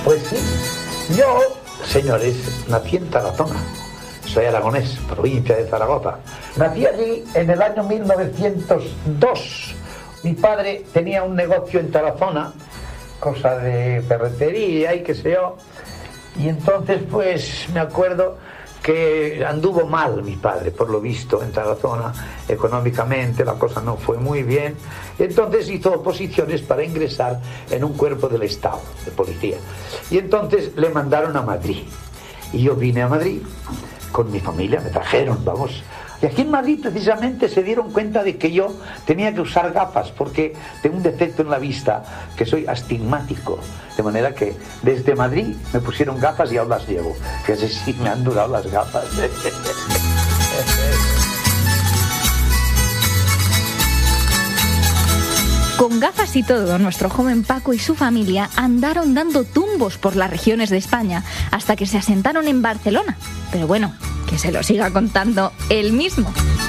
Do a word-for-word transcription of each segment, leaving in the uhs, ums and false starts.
Pues sí, yo, señores, nací en Tarazona. Soy aragonés, provincia de Zaragoza. Nací allí en el año mil novecientos dos. Mi padre tenía un negocio en Tarazona, cosa de ferretería y qué sé yo. Y entonces, pues, me acuerdo que anduvo mal mi padre, por lo visto, en Tarazona, económicamente, la cosa no fue muy bien. Entonces hizo oposiciones para ingresar en un cuerpo del Estado, de policía. Y entonces le mandaron a Madrid. Y yo vine a Madrid con mi familia, me trajeron, vamos. Y aquí en Madrid precisamente se dieron cuenta de que yo tenía que usar gafas porque tengo un defecto en la vista, que soy astigmático. De manera que desde Madrid me pusieron gafas y ahora las llevo. Que así sí me han durado las gafas. Con gafas y todo, nuestro joven Paco y su familia andaron dando tumbos por las regiones de España hasta que se asentaron en Barcelona. Pero bueno, que se lo siga contando él mismo.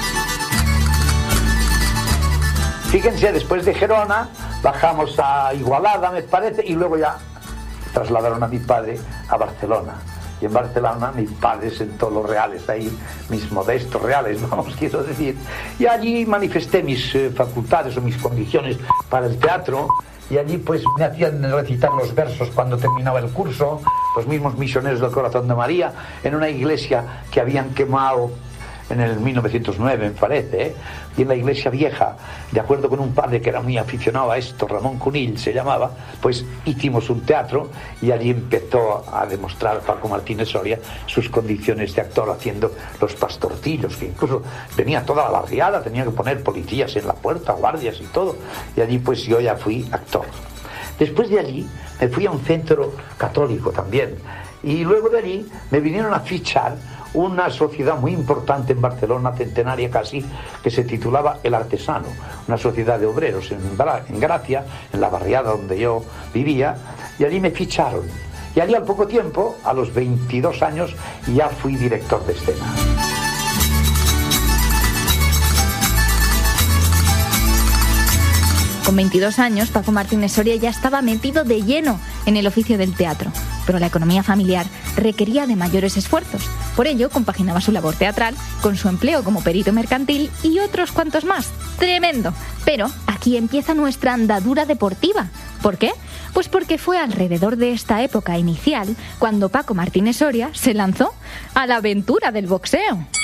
Fíjense, después de Gerona bajamos a Igualada, me parece, y luego ya trasladaron a mi padre a Barcelona. Y en Barcelona mi padre sentó los reales ahí, mis modestos reales, vamos, quiero decir. Y allí manifesté mis eh, facultades o mis condiciones para el teatro. Y allí pues me hacían recitar los versos cuando terminaba el curso, los mismos misioneros del Corazón de María, en una iglesia que habían quemado en el mil novecientos nueve, me parece, ¿eh? Y en la iglesia vieja, de acuerdo con un padre que era muy aficionado a esto, Ramón Cunill se llamaba, pues hicimos un teatro y allí empezó a demostrar Paco Martínez Soria sus condiciones de actor haciendo los pastorcillos, que incluso venía toda la barriada, tenía que poner policías en la puerta, guardias y todo, y allí pues yo ya fui actor. Después de allí me fui a un centro católico también, y luego de allí me vinieron a fichar una sociedad muy importante en Barcelona, centenaria casi, que se titulaba El Artesano, una sociedad de obreros en, en Gracia, en la barriada donde yo vivía, y allí me ficharon. Y allí al poco tiempo, a los veintidós años, ya fui director de escena. Con veintidós años, Paco Martínez Soria ya estaba metido de lleno en el oficio del teatro, pero la economía familiar requería de mayores esfuerzos. Por ello, compaginaba su labor teatral con su empleo como perito mercantil y otros cuantos más. ¡Tremendo! Pero aquí empieza nuestra andadura deportiva. ¿Por qué? Pues porque fue alrededor de esta época inicial cuando Paco Martínez Soria se lanzó a la aventura del boxeo.